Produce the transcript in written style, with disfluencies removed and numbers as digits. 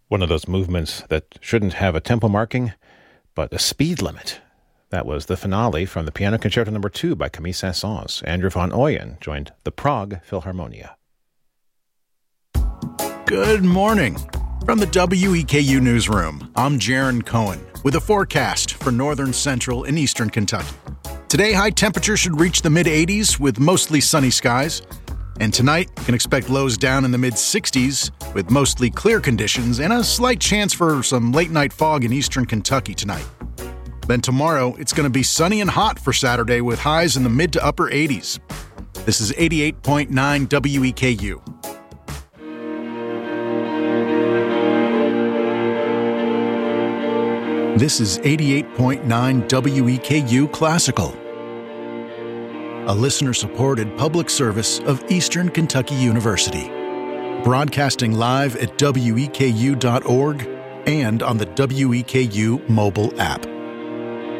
One of those movements that shouldn't have a tempo marking, but a speed limit. That was the finale from the Piano Concerto No. 2 by Camille Saint-Saëns. Andrew van Ooyen joined the Prague Philharmonia. Good morning. From the WEKU Newsroom, I'm Jaron Cohen with a forecast for northern, central, and eastern Kentucky. Today, high temperatures should reach the mid-80s with mostly sunny skies. And tonight, you can expect lows down in the mid-60s with mostly clear conditions and a slight chance for some late-night fog in eastern Kentucky tonight. Then tomorrow, it's going to be sunny and hot for Saturday with highs in the mid to upper 80s. This is 88.9 WEKU. This is 88.9 WEKU Classical, a listener-supported public service of Eastern Kentucky University, broadcasting live at weku.org and on the WEKU mobile app.